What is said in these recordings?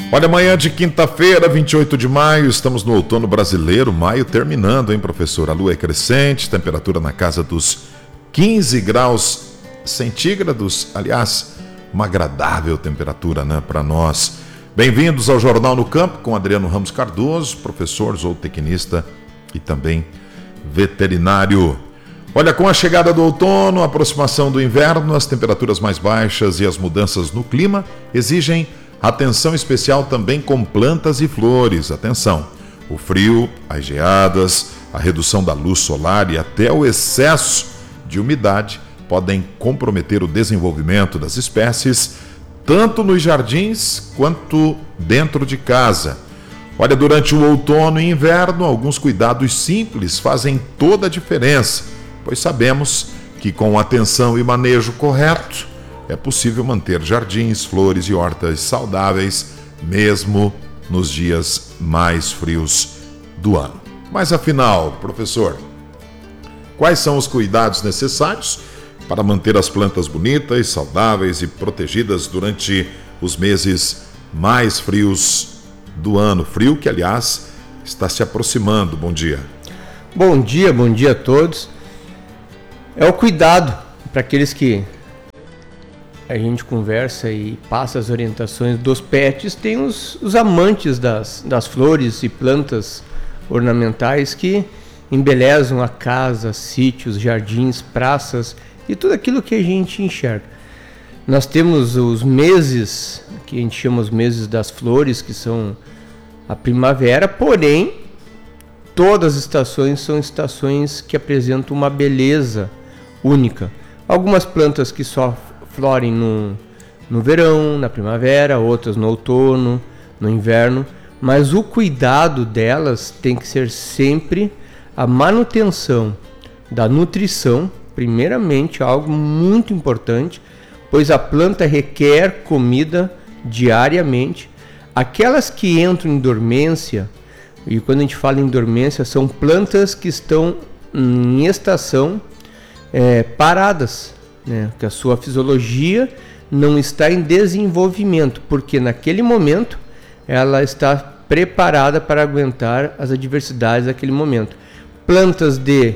Olha, amanhã de quinta-feira, 28 de maio, estamos no outono brasileiro, maio terminando, hein, professor? A lua é crescente, temperatura na casa dos 15 graus centígrados, aliás, uma agradável temperatura, né, para nós. Bem-vindos ao Jornal no Campo com Adriano Ramos Cardoso, professor, zootecnista e também veterinário. Olha, com a chegada do outono, a aproximação do inverno, as temperaturas mais baixas e as mudanças no clima exigem atenção especial também com plantas e flores. Atenção, o frio, as geadas, a redução da luz solar e até o excesso de umidade podem comprometer o desenvolvimento das espécies, tanto nos jardins quanto dentro de casa. Olha, durante o outono e inverno, alguns cuidados simples fazem toda a diferença, pois sabemos que com atenção e manejo correto, é possível manter jardins, flores e hortas saudáveis, mesmo nos dias mais frios do ano. Mas afinal, professor, quais são os cuidados necessários para manter as plantas bonitas, saudáveis e protegidas durante os meses mais frios do ano? Frio que, aliás, está se aproximando. Bom dia. Bom dia a todos. É o cuidado para aqueles que a gente conversa e passa as orientações dos pets. Tem os amantes das flores e plantas ornamentais que embelezam a casa, sítios, jardins, praças e tudo aquilo que a gente enxerga. Nós temos os meses, que a gente chama os meses das flores, que são a primavera, porém todas as estações são estações que apresentam uma beleza única. Algumas plantas que só florem no verão, na primavera, outras no outono, no inverno, mas o cuidado delas tem que ser sempre a manutenção da nutrição, primeiramente, algo muito importante, pois a planta requer comida diariamente. Aquelas que entram em dormência, e quando a gente fala em dormência, são plantas que estão em estação paradas, né? Que a sua fisiologia não está em desenvolvimento, porque naquele momento ela está preparada para aguentar as adversidades daquele momento. Plantas de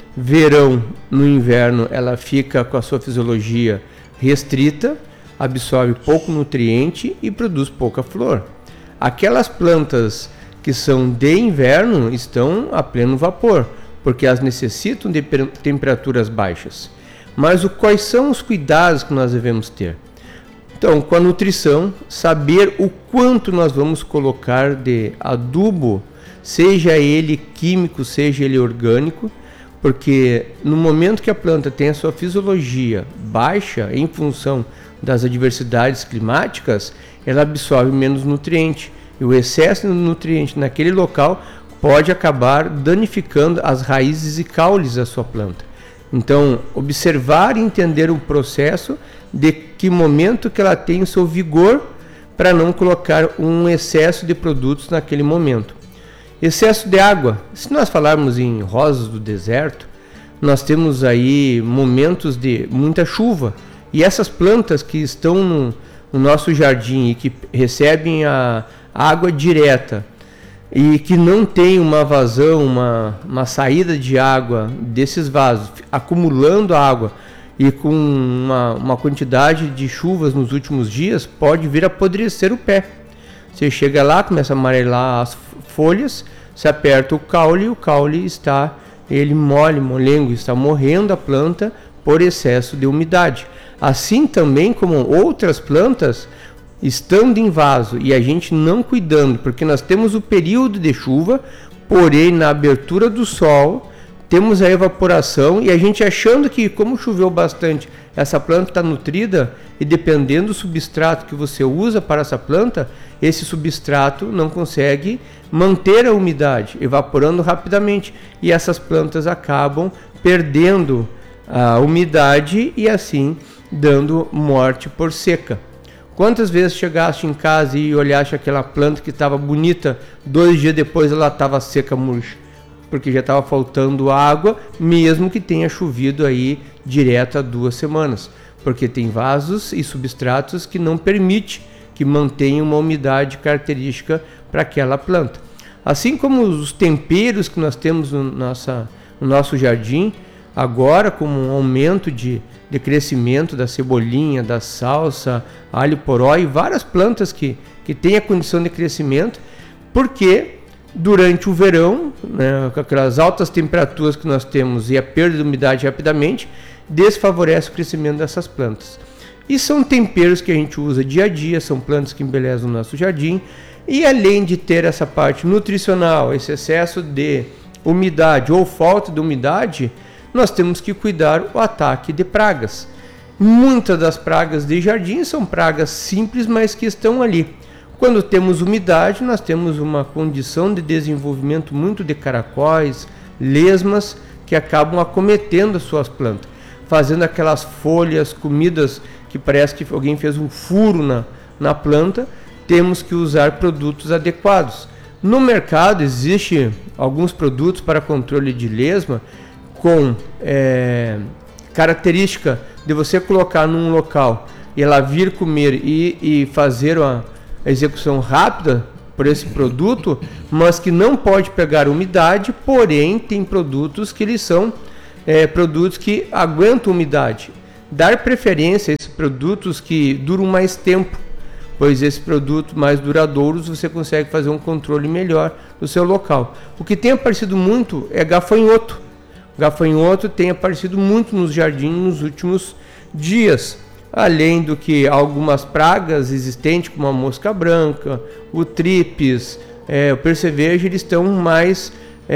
verão no inverno, ela fica com a sua fisiologia restrita, absorve pouco nutriente e produz pouca flor. Aquelas plantas que são de inverno estão a pleno vapor, porque elas necessitam de temperaturas baixas. Mas quais são os cuidados que nós devemos ter? Então, com a nutrição, saber o quanto nós vamos colocar de adubo, seja ele químico, seja ele orgânico, porque no momento que a planta tem a sua fisiologia baixa em função das adversidades climáticas, ela absorve menos nutriente. E o excesso de nutriente naquele local pode acabar danificando as raízes e caules da sua planta. Então, observar e entender o processo de que momento que ela tem o seu vigor para não colocar um excesso de produtos naquele momento. Excesso de água. Se nós falarmos em rosas do deserto, nós temos aí momentos de muita chuva. E essas plantas que estão no nosso jardim e que recebem a água direta e que não tem uma vazão, uma saída de água desses vasos, acumulando água e com uma quantidade de chuvas nos últimos dias, pode vir a apodrecer o pé. Você chega lá, começa a amarelar as folhas, você aperta o caule está ele molengo, está morrendo a planta por excesso de umidade. Assim também como outras plantas, estando em vaso e a gente não cuidando, porque nós temos o período de chuva, porém na abertura do sol temos a evaporação e a gente achando que como choveu bastante, essa planta está nutrida e dependendo do substrato que você usa para essa planta, esse substrato não consegue manter a umidade, evaporando rapidamente e essas plantas acabam perdendo a umidade e assim dando morte por seca. Quantas vezes chegaste em casa e olhaste aquela planta que estava bonita, 2 dias depois ela estava seca, murcha? Porque já estava faltando água, mesmo que tenha chovido aí direto há 2 semanas. Porque tem vasos e substratos que não permite que mantenha uma umidade característica para aquela planta. Assim como os temperos que nós temos no nosso jardim, agora com um aumento de crescimento da cebolinha, da salsa, alho poró e várias plantas que têm a condição de crescimento, porque durante o verão, né, com aquelas altas temperaturas que nós temos e a perda de umidade rapidamente, desfavorece o crescimento dessas plantas. E são temperos que a gente usa dia a dia, são plantas que embelezam o nosso jardim, e além de ter essa parte nutricional, esse excesso de umidade ou falta de umidade, nós temos que cuidar o ataque de pragas. Muitas das pragas de jardim são pragas simples, mas que estão ali. Quando temos umidade, nós temos uma condição de desenvolvimento muito de caracóis, lesmas, que acabam acometendo as suas plantas, fazendo aquelas folhas comidas que parece que alguém fez um furo na planta. Temos que usar produtos adequados. No mercado existe alguns produtos para controle de lesma com característica de você colocar num local e ela vir comer e fazer a execução rápida por esse produto, mas que não pode pegar umidade, porém tem produtos que eles são produtos que aguentam umidade. Dar preferência a esses produtos que duram mais tempo, pois esses produtos mais duradouros você consegue fazer um controle melhor do seu local. O que tem aparecido muito é gafanhoto. Gafanhoto tem aparecido muito nos jardins nos últimos dias, além do que algumas pragas existentes, como a mosca branca, o tripes, o percevejo, eles estão mais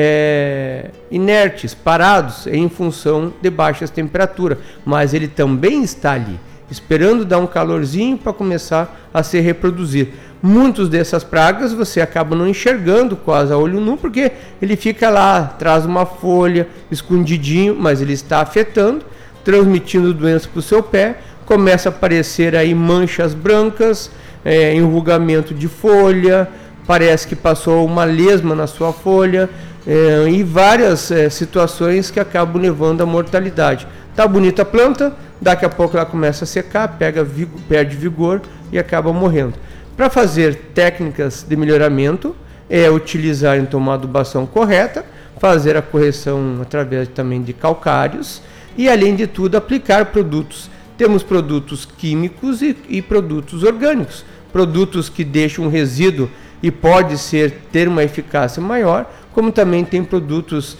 inertes, parados em função de baixas temperaturas, mas ele também está ali, esperando dar um calorzinho para começar a se reproduzir. Muitas dessas pragas você acaba não enxergando quase a olho nu, porque ele fica lá atrás de uma folha, escondidinho, mas ele está afetando, transmitindo doença para o seu pé. Começa a aparecer aí manchas brancas, enrugamento de folha, parece que passou uma lesma na sua folha, e várias situações que acabam levando à mortalidade. Tá bonita a planta, daqui a pouco ela começa a secar, perde vigor e acaba morrendo. Para fazer técnicas de melhoramento, utilizar então uma adubação correta, fazer a correção através também de calcários e, além de tudo, aplicar produtos. Temos produtos químicos e produtos orgânicos, produtos que deixam um resíduo e pode ter uma eficácia maior, como também tem produtos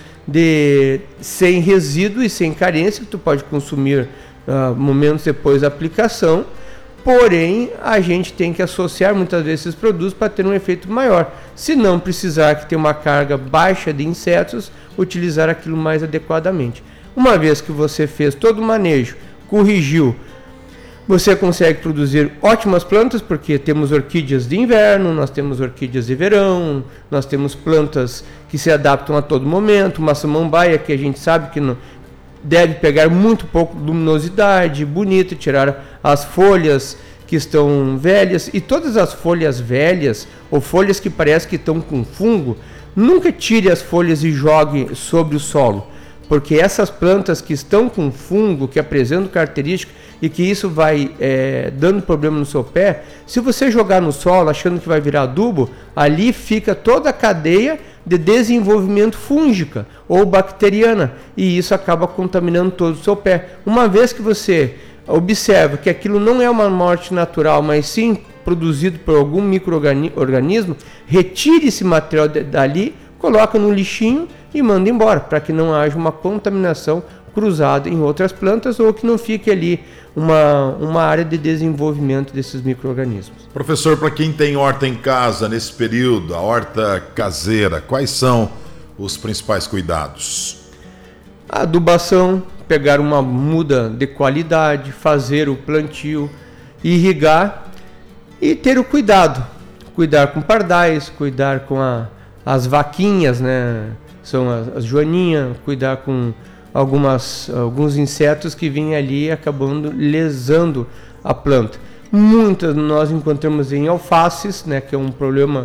sem resíduo e sem carência, que tu pode consumir momentos depois da aplicação. Porém, a gente tem que associar muitas vezes esses produtos para ter um efeito maior. Se não precisar que tenha uma carga baixa de insetos, utilizar aquilo mais adequadamente. Uma vez que você fez todo o manejo, corrigiu, você consegue produzir ótimas plantas, porque temos orquídeas de inverno, nós temos orquídeas de verão, nós temos plantas que se adaptam a todo momento, uma samambaia que a gente sabe que não deve pegar muito pouco luminosidade, bonito, tirar as folhas que estão velhas, e todas as folhas velhas ou folhas que parece que estão com fungo, nunca tire as folhas e jogue sobre o solo, porque essas plantas que estão com fungo, que apresentam características e que isso vai dando problema no seu pé, se você jogar no solo achando que vai virar adubo, ali fica toda a cadeia de desenvolvimento fúngica ou bacteriana, e isso acaba contaminando todo o seu pé. Uma vez que você observa que aquilo não é uma morte natural, mas sim produzido por algum micro-organismo, retire esse material dali, coloca no lixinho e manda embora, para que não haja uma contaminação cruzada em outras plantas, ou que não fique ali uma área de desenvolvimento desses micro-organismos. Professor, para quem tem horta em casa nesse período, a horta caseira, quais são os principais cuidados? A adubação, pegar uma muda de qualidade, fazer o plantio, irrigar e ter o cuidado. Cuidar com pardais, cuidar com as vaquinhas, né? São as joaninhas, cuidar com alguns insetos que vêm ali acabando lesando a planta. Muitas nós encontramos em alfaces, né, que é um problema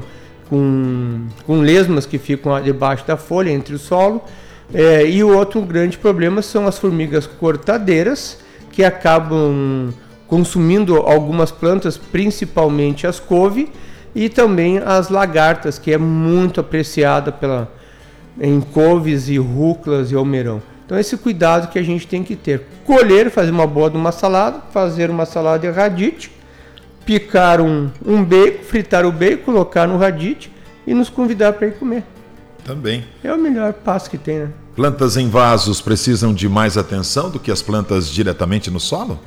com lesmas que ficam debaixo da folha, entre o solo. E o outro grande problema são as formigas cortadeiras, que acabam consumindo algumas plantas, principalmente as couve e também as lagartas, que é muito apreciada em couves e rúculas e almeirão. Então esse cuidado que a gente tem que ter. Colher, fazer uma boa de uma salada, fazer uma salada de radite, picar um bacon, fritar o bacon, colocar no radite e nos convidar para ir comer. Também. É o melhor passo que tem, né? Plantas em vasos precisam de mais atenção do que as plantas diretamente no solo?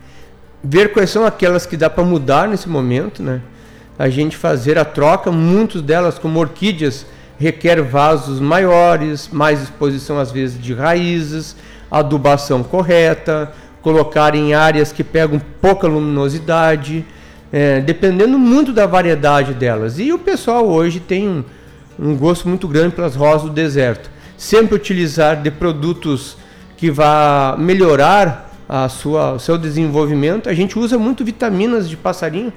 Ver quais são aquelas que dá para mudar nesse momento, né? A gente fazer a troca, muitas delas, como orquídeas, requer vasos maiores, mais exposição às vezes de raízes, adubação correta, colocar em áreas que pegam pouca luminosidade, dependendo muito da variedade delas. E o pessoal hoje tem um gosto muito grande pelas rosas do deserto. Sempre utilizar de produtos que vá melhorar o seu desenvolvimento. A gente usa muito vitaminas de passarinho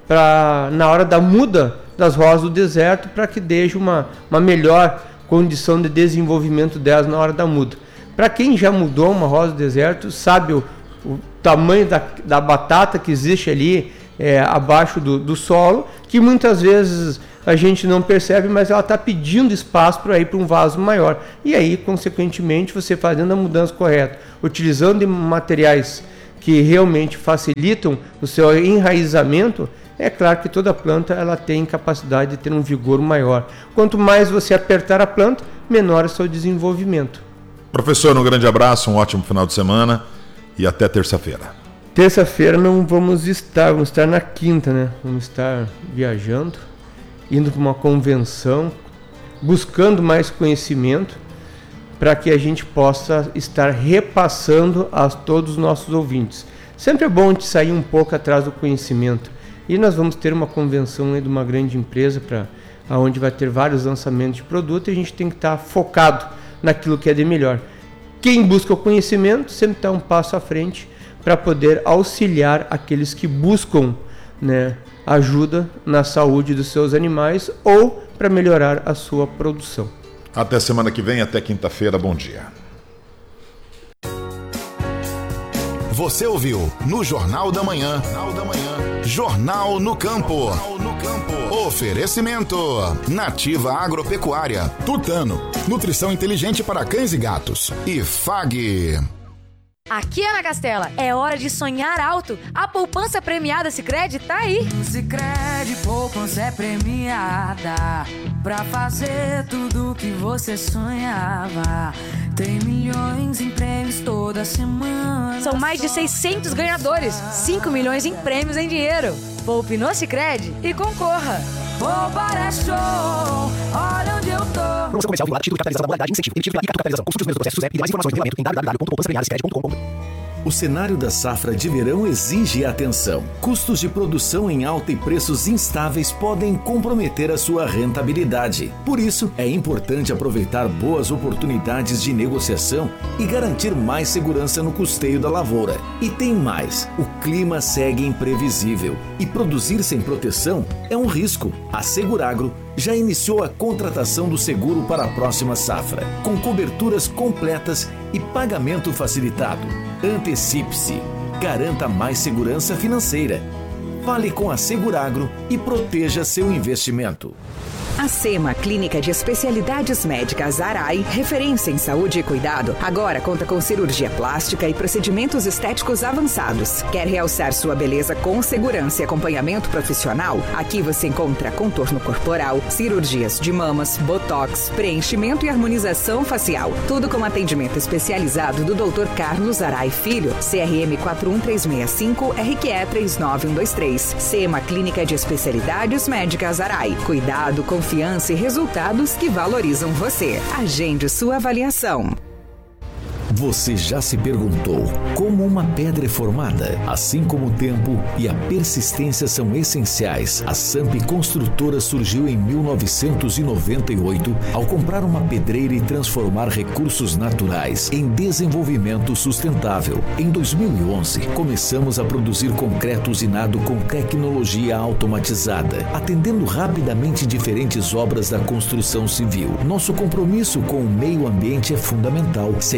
na hora da muda das rosas do deserto, para que deixe uma melhor condição de desenvolvimento delas na hora da muda. Para quem já mudou uma rosa do deserto, sabe o tamanho da batata que existe ali abaixo do solo, que muitas vezes a gente não percebe, mas ela está pedindo espaço para ir para um vaso maior. E aí, consequentemente, você fazendo a mudança correta, utilizando materiais que realmente facilitam o seu enraizamento, é claro que toda planta ela tem capacidade de ter um vigor maior. Quanto mais você apertar a planta, menor é o seu desenvolvimento. Professor, um grande abraço, um ótimo final de semana e até terça-feira. Terça-feira não vamos estar na quinta, né? Vamos estar viajando, indo para uma convenção, buscando mais conhecimento, para que a gente possa estar repassando a todos os nossos ouvintes. Sempre é bom a gente sair um pouco atrás do conhecimento. E nós vamos ter uma convenção aí de uma grande empresa, onde vai ter vários lançamentos de produto, e a gente tem que estar focado naquilo que é de melhor. Quem busca o conhecimento sempre está um passo à frente para poder auxiliar aqueles que buscam, né, ajuda na saúde dos seus animais ou para melhorar a sua produção. Até semana que vem, até quinta-feira. Bom dia. Você ouviu no Jornal da Manhã. Jornal no Campo. Oferecimento Nativa Agropecuária, Tutano, nutrição inteligente para cães e gatos, e FAG. Aqui, Ana Castela, é hora de sonhar alto. A poupança premiada Sicredi tá aí. Sicredi poupança é premiada pra fazer tudo o que você sonhava. Tem milhões em prêmios toda semana. São mais de 600 ganhadores, 5 milhões em prêmios em dinheiro. Poupe no Sicredi e concorra. Poupar é show, olha onde eu tô. Promoção comercial vinculada, título de capitalização da modalidade, incentivo, emitido pela Capitalização. Consulte os meus processos e mais informações no regulamento em www.poupançapremiadasicredi.com. O cenário da safra de verão exige atenção. Custos de produção em alta e preços instáveis podem comprometer a sua rentabilidade. Por isso, é importante aproveitar boas oportunidades de negociação e garantir mais segurança no custeio da lavoura. E tem mais, o clima segue imprevisível e produzir sem proteção é um risco. A Seguragro já iniciou a contratação do seguro para a próxima safra, com coberturas completas e pagamento facilitado. Antecipe-se, garanta mais segurança financeira. Fale com a Seguragro e proteja seu investimento. A SEMA, Clínica de Especialidades Médicas Arai, referência em saúde e cuidado, agora conta com cirurgia plástica e procedimentos estéticos avançados. Quer realçar sua beleza com segurança e acompanhamento profissional? Aqui você encontra contorno corporal, cirurgias de mamas, botox, preenchimento e harmonização facial. Tudo com atendimento especializado do Dr. Carlos Arai Filho, CRM 41365, RQE 39123. SEMA, Clínica de Especialidades Médicas Arai. Cuidado, confiança e resultados que valorizam você. Agende sua avaliação. Você já se perguntou como uma pedra é formada? Assim como o tempo e a persistência são essenciais, a Samp Construtora surgiu em 1998 ao comprar uma pedreira e transformar recursos naturais em desenvolvimento sustentável. Em 2011, começamos a produzir concreto usinado com tecnologia automatizada, atendendo rapidamente diferentes obras da construção civil. Nosso compromisso com o meio ambiente é fundamental. Seguimos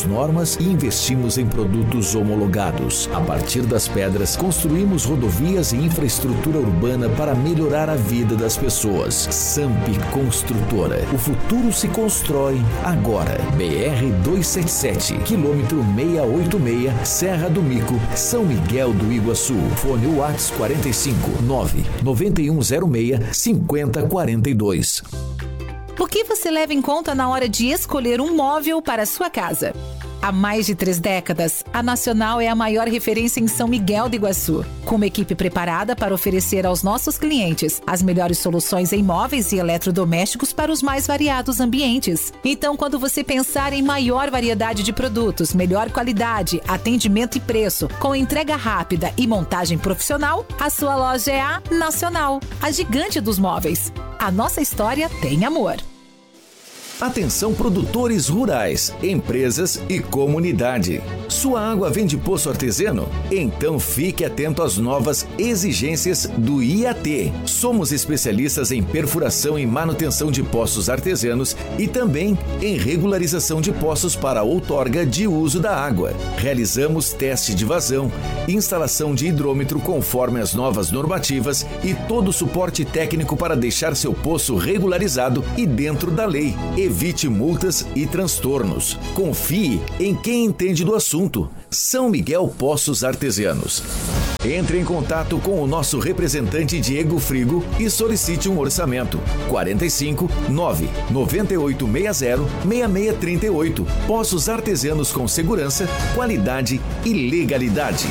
normas e investimos em produtos homologados. A partir das pedras, construímos rodovias e infraestrutura urbana para melhorar a vida das pessoas. Samp Construtora. O futuro se constrói agora. BR-277, quilômetro 686, Serra do Mico, São Miguel do Iguaçu. Fone WhatsApp 45 99106 5042. O que você leva em conta na hora de escolher um móvel para a sua casa? Há mais de 3 décadas, a Nacional é a maior referência em São Miguel do Iguaçu, com uma equipe preparada para oferecer aos nossos clientes as melhores soluções em móveis e eletrodomésticos para os mais variados ambientes. Então, quando você pensar em maior variedade de produtos, melhor qualidade, atendimento e preço, com entrega rápida e montagem profissional, a sua loja é a Nacional, a gigante dos móveis. A nossa história tem amor. Atenção produtores rurais, empresas e comunidade. Sua água vem de poço artesiano? Então fique atento às novas exigências do IAT. Somos especialistas em perfuração e manutenção de poços artesianos e também em regularização de poços para outorga de uso da água. Realizamos teste de vazão, instalação de hidrômetro conforme as novas normativas e todo o suporte técnico para deixar seu poço regularizado e dentro da lei. Evite multas e transtornos. Confie em quem entende do assunto. São Miguel Poços Artesianos. Entre em contato com o nosso representante Diego Frigo e solicite um orçamento. 45 9 9860 6638. Poços Artesianos com segurança, qualidade e legalidade.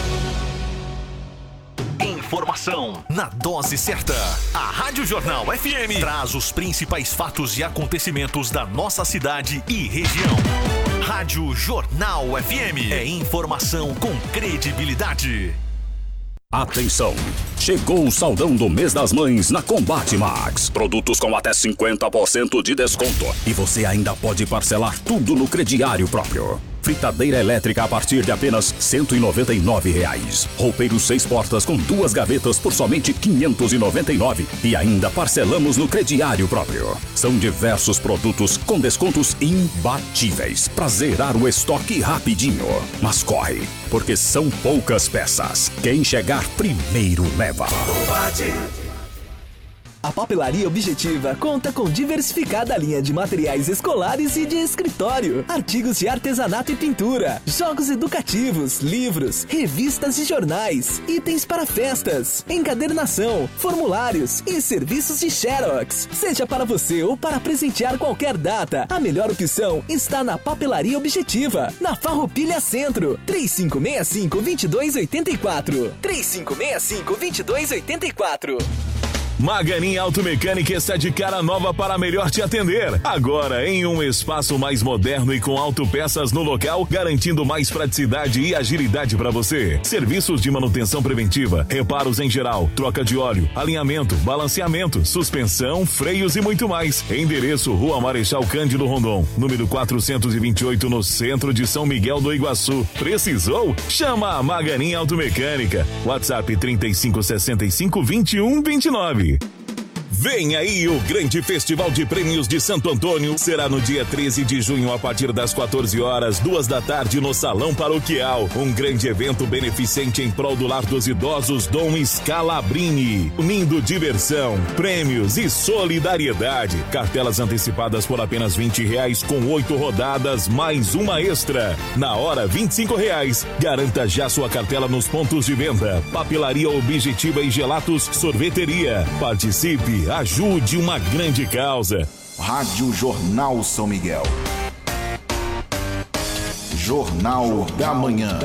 Informação na dose certa. A Rádio Jornal FM traz os principais fatos e acontecimentos da nossa cidade e região. Rádio Jornal FM é informação com credibilidade. Atenção! Chegou o saldão do mês das mães na Combate Max. Produtos com até 50% de desconto. E você ainda pode parcelar tudo no crediário próprio. Fritadeira elétrica a partir de apenas R$ 199. Roupeiro 6 portas com 2 gavetas por somente R$ 599. E ainda parcelamos no crediário próprio. São diversos produtos com descontos imbatíveis para zerar o estoque rapidinho. Mas corre, porque são poucas peças. Quem chegar primeiro leva. A Papelaria Objetiva conta com diversificada linha de materiais escolares e de escritório, artigos de artesanato e pintura, jogos educativos, livros, revistas e jornais, itens para festas, encadernação, formulários e serviços de Xerox. Seja para você ou para presentear qualquer data, a melhor opção está na Papelaria Objetiva, na Farroupilha Centro, 3565-2284. 3565-2284. Maganin Automecânica está de cara nova para melhor te atender. Agora em um espaço mais moderno e com autopeças no local, garantindo mais praticidade e agilidade para você. Serviços de manutenção preventiva, reparos em geral, troca de óleo, alinhamento, balanceamento, suspensão, freios e muito mais. Endereço: Rua Marechal Cândido Rondon, número 428, no centro de São Miguel do Iguaçu. Precisou? Chama a Maganin Automecânica. WhatsApp 3565-2129. Vem aí o grande Festival de Prêmios de Santo Antônio. Será no dia 13 de junho, a partir das 14 horas, 2 da tarde, no Salão Paroquial. Um grande evento beneficente em prol do Lar dos Idosos Dom Scalabrini. Unindo diversão, prêmios e solidariedade. Cartelas antecipadas por apenas R$20, com 8 rodadas, mais uma extra. Na hora, R$25. Garanta já sua cartela nos pontos de venda. Papelaria Objetiva e Gelatos Sorveteria. Participe. Ajude uma grande causa. Rádio Jornal São Miguel. Jornal da Manhã.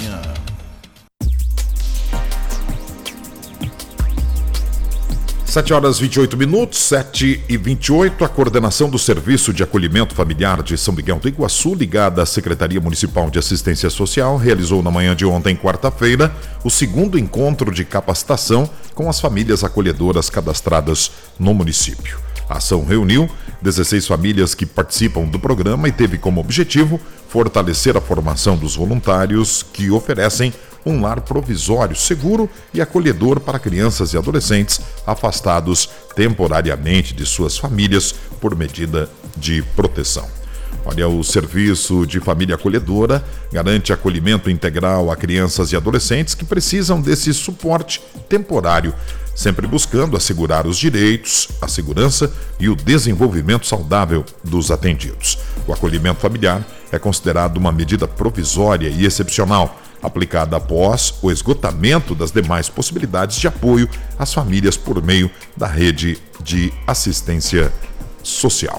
7h28, 7h28, a coordenação do Serviço de Acolhimento Familiar de São Miguel do Iguaçu, ligada à Secretaria Municipal de Assistência Social, realizou na manhã de ontem, quarta-feira, o segundo encontro de capacitação com as famílias acolhedoras cadastradas no município. A ação reuniu 16 famílias que participam do programa e teve como objetivo fortalecer a formação dos voluntários que oferecem um lar provisório, seguro e acolhedor para crianças e adolescentes afastados temporariamente de suas famílias por medida de proteção. Olha, o Serviço de Família Acolhedora garante acolhimento integral a crianças e adolescentes que precisam desse suporte temporário, sempre buscando assegurar os direitos, a segurança e o desenvolvimento saudável dos atendidos. O acolhimento familiar é considerado uma medida provisória e excepcional, aplicada após o esgotamento das demais possibilidades de apoio às famílias por meio da rede de assistência social.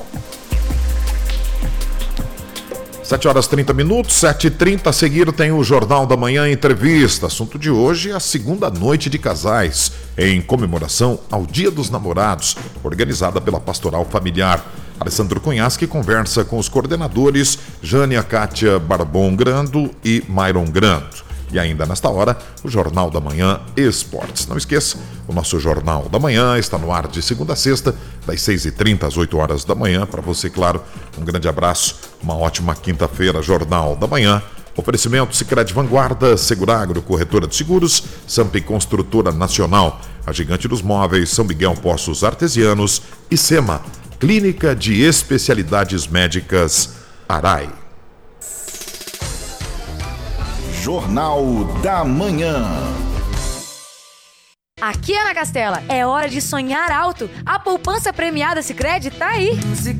7h30, 7h30, a seguir tem o Jornal da Manhã Entrevista. Assunto de hoje é a segunda noite de casais, em comemoração ao Dia dos Namorados, organizada pela Pastoral Familiar. Alessandro Cunhasque conversa com os coordenadores Jânia Kátia Barbon Grando e Myron Grando. E ainda nesta hora, o Jornal da Manhã Esportes. Não esqueça, o nosso Jornal da Manhã está no ar de segunda a sexta, das 6h30 às 8 horas da manhã. Para você, claro, um grande abraço, uma ótima quinta-feira, Jornal da Manhã. Oferecimento Sicredi Vanguarda, Seguragro, Corretora de Seguros, Sampi Construtora Nacional, a Gigante dos Móveis, São Miguel Poços Artesianos e SEMA, Clínica de Especialidades Médicas Arai. Jornal da Manhã. Aqui, Ana Castela, é hora de sonhar alto. A poupança premiada Sicredi tá aí.